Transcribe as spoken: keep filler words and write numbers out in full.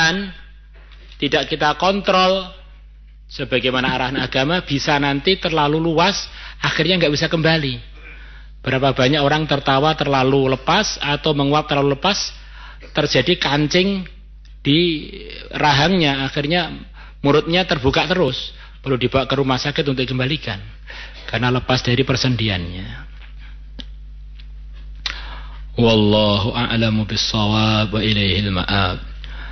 tahan, tidak kita kontrol sebagaimana arahan agama, bisa nanti terlalu luas, akhirnya nggak bisa kembali. Berapa banyak orang tertawa terlalu lepas atau menguap terlalu lepas, terjadi kancing di rahangnya, akhirnya mulutnya terbuka terus, perlu dibawa ke rumah sakit untuk dikembalikan karena lepas dari persendiannya. Wallahu a'lamu bis-shawab wa ilaihil ma'ab.